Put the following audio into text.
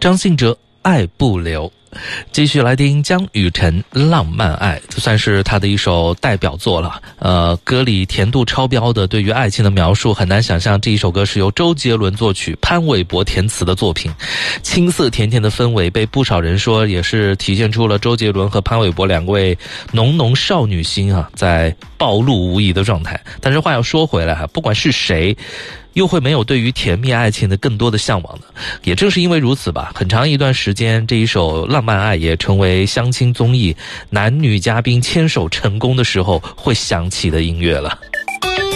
张信哲爱不留。继续来听江雨晨《浪漫爱》，这算是他的一首代表作了。歌里甜度超标的对于爱情的描述，很难想象这一首歌是由周杰伦作曲、潘玮柏填词的作品。青涩甜甜的氛围被不少人说也是体现出了周杰伦和潘玮柏两位浓浓少女心在暴露无遗的状态。但是话要说回来不管是谁又会没有对于甜蜜爱情的更多的向往呢？也正是因为如此吧，很长一段时间这一首《浪漫爱》也成为相亲综艺男女嘉宾牵手成功的时候会响起的音乐了。